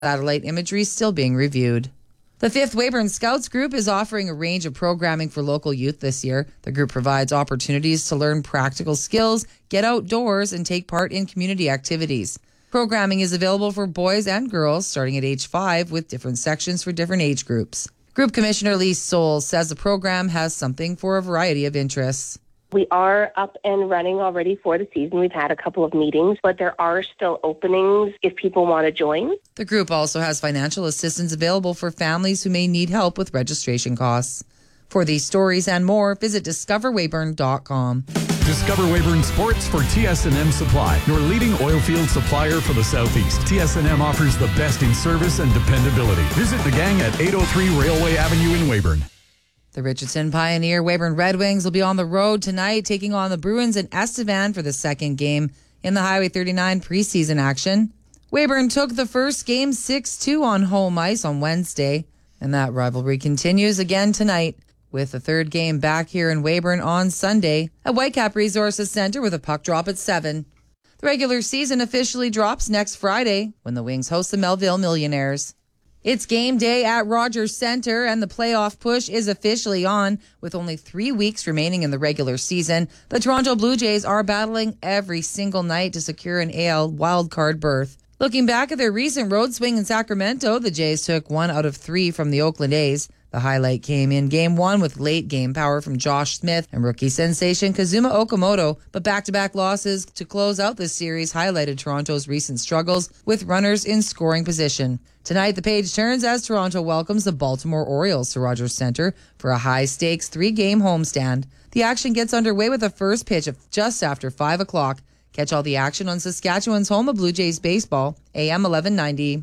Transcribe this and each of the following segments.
Satellite imagery still being reviewed. The 5th Weyburn Scouts Group is offering a range of programming for local youth this year. The group provides opportunities to learn practical skills, get outdoors, and take part in community activities. Programming is available for boys and girls starting at age 5 with different sections for different age groups. Group Commissioner Lee Soul says the program has something for a variety of interests. We are up and running already for the season. We've had a couple of meetings, but there are still openings if people want to join. The group also has financial assistance available for families who may need help with registration costs. For these stories and more, visit discoverweyburn.com. Discover Weyburn Sports for TS&M Supply, your leading oilfield supplier for the Southeast. TS&M offers the best in service and dependability. Visit the gang at 803 Railway Avenue in Weyburn. The Richardson Pioneer Weyburn Red Wings will be on the road tonight, taking on the Bruins in Estevan for the second game in the Highway 39 preseason action. Weyburn took the first game 6-2 on home ice on Wednesday, and that rivalry continues again tonight, with the third game back here in Weyburn on Sunday at Whitecap Resources Centre with a puck drop at 7. The regular season officially drops next Friday when the Wings host the Melville Millionaires. It's game day at Rogers Centre, and the playoff push is officially on. With only 3 weeks remaining in the regular season, the Toronto Blue Jays are battling every single night to secure an AL wildcard berth. Looking back at their recent road swing in Sacramento, the Jays took 1 out of 3 from the Oakland A's. The highlight came in Game 1 with late game power from Josh Smith and rookie sensation Kazuma Okamoto, but back-to-back losses to close out this series highlighted Toronto's recent struggles with runners in scoring position. Tonight, the page turns as Toronto welcomes the Baltimore Orioles to Rogers Centre for a high-stakes 3-game homestand. The action gets underway with a first pitch of just after 5 o'clock. Catch all the action on Saskatchewan's home of Blue Jays baseball, AM 1190.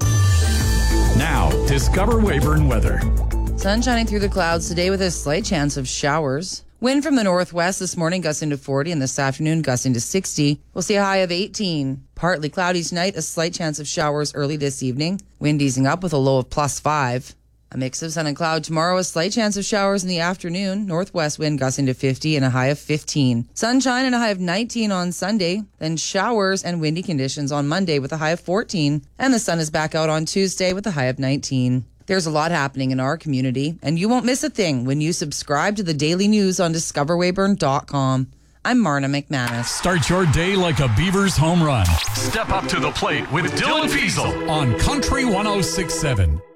Now, discover Weyburn weather. Sun shining through the clouds today with a slight chance of showers. Wind from the northwest this morning gusting to 40 and this afternoon gusting to 60. We'll see a high of 18. Partly cloudy tonight, a slight chance of showers early this evening. Wind easing up with a low of +5. A mix of sun and cloud tomorrow, a slight chance of showers in the afternoon. Northwest wind gusting to 50 and a high of 15. Sunshine and a high of 19 on Sunday. Then showers and windy conditions on Monday with a high of 14. And the sun is back out on Tuesday with a high of 19. There's a lot happening in our community, and you won't miss a thing when you subscribe to the daily news on discoverweyburn.com. I'm Marna McManus. Start your day like a Beavers home run. Step up to the plate with Dylan Fiesel on Country 106.7.